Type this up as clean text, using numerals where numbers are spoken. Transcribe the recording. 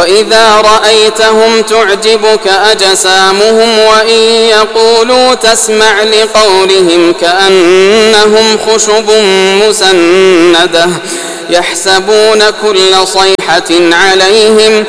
وإذا رأيتهم تعجبك أجسامهم وإن يقولوا تسمع لقولهم كأنهم خشب مسندة يحسبون كل صيحة عليهم